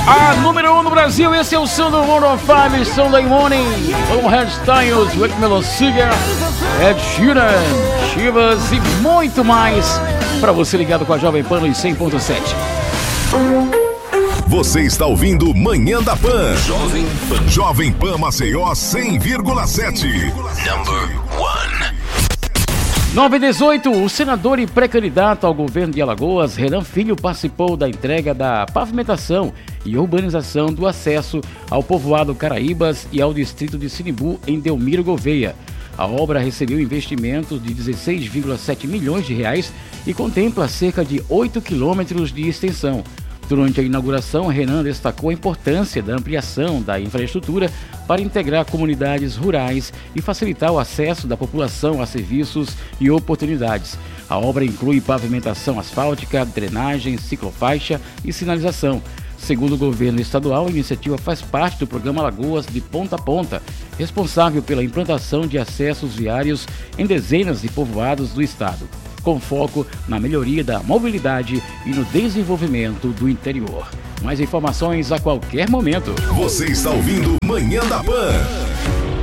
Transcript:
A número 1 no Brasil, esse é o som do World of Five, Sunday Morning, com Hairstyles, Rick Melosiga, Ed Sheeran, Chivas e muito mais, para você ligado com a Jovem Pan em 100.7. Você está ouvindo Manhã da Pan. Jovem Pan Maceió 100,7. Number 1. 918, o senador e pré-candidato ao governo de Alagoas, Renan Filho, participou da entrega da pavimentação e urbanização do acesso ao povoado Caraíbas e ao distrito de Sinimbu, em Delmiro Gouveia. A obra recebeu investimento de 16,7 milhões de reais e contempla cerca de 8 quilômetros de extensão. Durante a inauguração, Renan destacou a importância da ampliação da infraestrutura para integrar comunidades rurais e facilitar o acesso da população a serviços e oportunidades. A obra inclui pavimentação asfáltica, drenagem, ciclofaixa e sinalização. Segundo o governo estadual, a iniciativa faz parte do programa Alagoas de Ponta a Ponta, responsável pela implantação de acessos viários em dezenas de povoados do estado, com foco na melhoria da mobilidade e no desenvolvimento do interior. Mais informações a qualquer momento. Você está ouvindo Manhã da Pan.